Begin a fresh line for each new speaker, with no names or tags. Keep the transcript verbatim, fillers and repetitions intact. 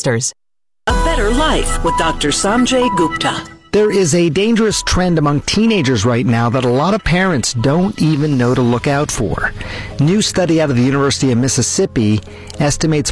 investors.
A Better Life with Doctor Sanjay Gupta.
There is a dangerous trend among teenagers right now that a lot of parents don't even know to look out for. New study out of the University of Mississippi estimates